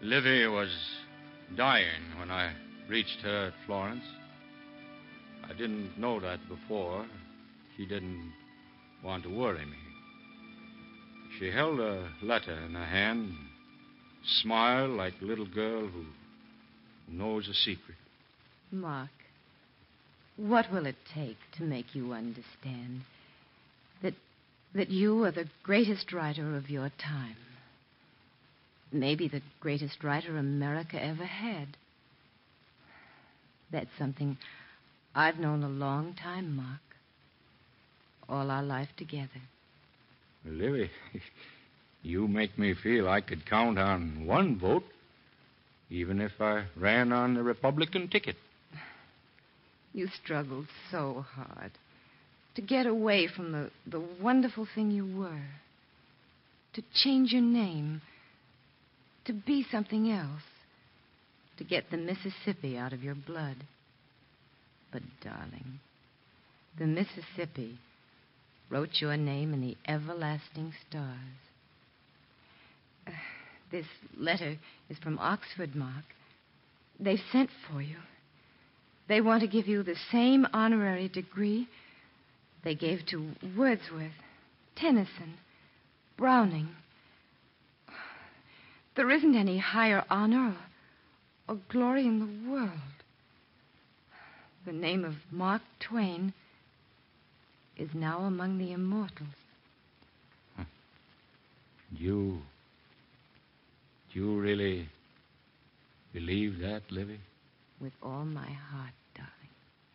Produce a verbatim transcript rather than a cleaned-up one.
Livy was dying when I reached her at Florence. I didn't know that before. She didn't want to worry me. She held a letter in her hand, smiled like a little girl who knows a secret. Mark, what will it take to make you understand that that you are the greatest writer of your time? Maybe the greatest writer America ever had. That's something I've known a long time, Mark. All our life together. Livy, you make me feel I could count on one vote, even if I ran on the Republican ticket. You struggled so hard to get away from the, the wonderful thing you were, to change your name, to be something else, to get the Mississippi out of your blood. But, darling, the Mississippi wrote your name in the everlasting stars. Uh, this letter is from Oxford, Mark. They've sent for you. They want to give you the same honorary degree they gave to Wordsworth, Tennyson, Browning. There isn't any higher honor or, or glory in the world. The name of Mark Twain is now among the immortals. Huh. You... you really believe that, Livy? With all my heart.